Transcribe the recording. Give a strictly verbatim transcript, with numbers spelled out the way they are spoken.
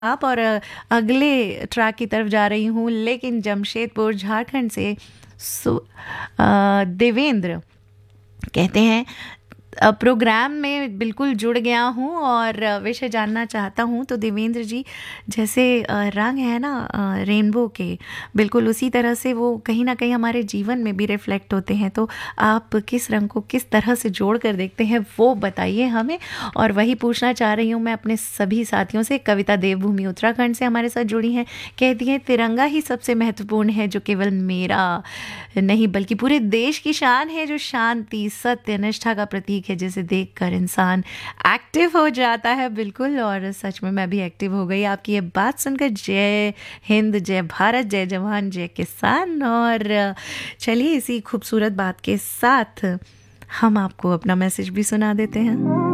आप और अ, अगले ट्रैक की तरफ जा रही हूँ, लेकिन जमशेदपुर झारखंड से सु अ, देवेंद्र कहते हैं अ, प्रोग्राम में बिल्कुल जुड़ गया हूँ और अ, विषय जानना चाहता हूँ। तो देवेंद्र जी, जैसे अ, रंग है ना अ, रेनबो के, बिल्कुल उसी तरह से वो कहीं ना कहीं हमारे जीवन में भी रिफ्लेक्ट होते हैं। तो आप किस रंग को किस तरह से जोड़ कर देखते हैं वो बताइए हमें। और वही पूछना चाह रही हूँ मैं अपने सभी साथियों से। कविता देवभूमि उत्तराखंड से हमारे साथ जुड़ी हैं, कहती हैं तिरंगा ही सबसे महत्वपूर्ण है, जो केवल मेरा नहीं बल्कि पूरे देश की शान है, जो शांति सत्य निष्ठा का प्रतीक है, जिसे देखकर इंसान एक्टिव हो जाता है। बिल्कुल, और सच में मैं भी एक्टिव हो गई आपकी ये बात सुनकर। जय हिंद, जय भारत, जय जवान, जय किसान। और चलिए इसी खूबसूरत बात के साथ हम आपको अपना मैसेज भी सुना देते हैं।